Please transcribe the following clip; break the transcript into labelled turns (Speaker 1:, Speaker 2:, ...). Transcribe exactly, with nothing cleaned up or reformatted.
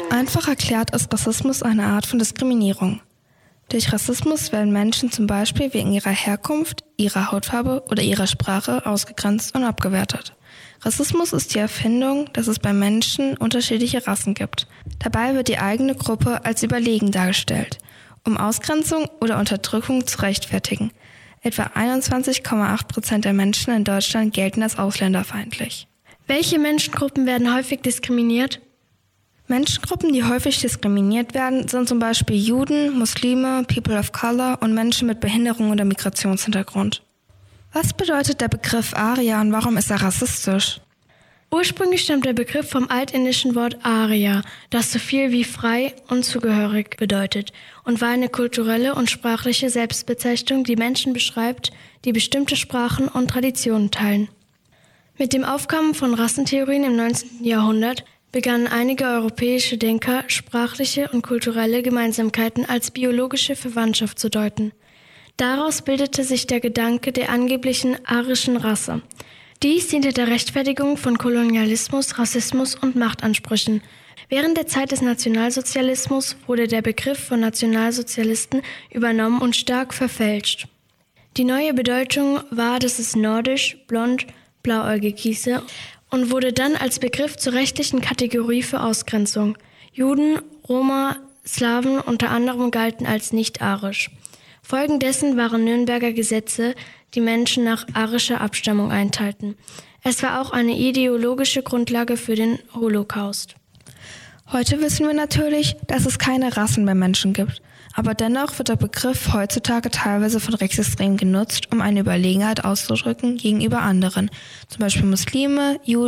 Speaker 1: Einfach erklärt ist Rassismus eine Art von Diskriminierung. Durch Rassismus werden Menschen zum Beispiel wegen ihrer Herkunft, ihrer Hautfarbe oder ihrer Sprache ausgegrenzt und abgewertet. Rassismus ist die Erfindung, dass es bei Menschen unterschiedliche Rassen gibt. Dabei wird die eigene Gruppe als überlegen dargestellt, um Ausgrenzung oder Unterdrückung zu rechtfertigen. Etwa einundzwanzig Komma acht Prozent der Menschen in Deutschland gelten als ausländerfeindlich.
Speaker 2: Welche Menschengruppen werden häufig diskriminiert?
Speaker 1: Menschengruppen, die häufig diskriminiert werden, sind zum Beispiel Juden, Muslime, People of Color und Menschen mit Behinderung oder Migrationshintergrund. Was bedeutet der Begriff Arya und warum ist er rassistisch?
Speaker 2: Ursprünglich stammt der Begriff vom altindischen Wort Arya, das so viel wie frei und zugehörig bedeutet, und war eine kulturelle und sprachliche Selbstbezeichnung, die Menschen beschreibt, die bestimmte Sprachen und Traditionen teilen. Mit dem Aufkommen von Rassentheorien im neunzehnten Jahrhundert begannen einige europäische Denker, sprachliche und kulturelle Gemeinsamkeiten als biologische Verwandtschaft zu deuten. Daraus bildete sich der Gedanke der angeblichen arischen Rasse. Dies diente der Rechtfertigung von Kolonialismus, Rassismus und Machtansprüchen. Während der Zeit des Nationalsozialismus wurde der Begriff von Nationalsozialisten übernommen und stark verfälscht. Die neue Bedeutung war, dass es nordisch, blond, blauäugig hieße und wurde dann als Begriff zur rechtlichen Kategorie für Ausgrenzung. Juden, Roma, Slawen unter anderem galten als nicht-arisch. Folgen dessen waren Nürnberger Gesetze, die Menschen nach arischer Abstammung einteilten. Es war auch eine ideologische Grundlage für den Holocaust.
Speaker 1: Heute wissen wir natürlich, dass es keine Rassen bei Menschen gibt. Aber dennoch wird der Begriff heutzutage teilweise von Rechtsextremen genutzt, um eine Überlegenheit auszudrücken gegenüber anderen, zum Beispiel Muslime, Juden,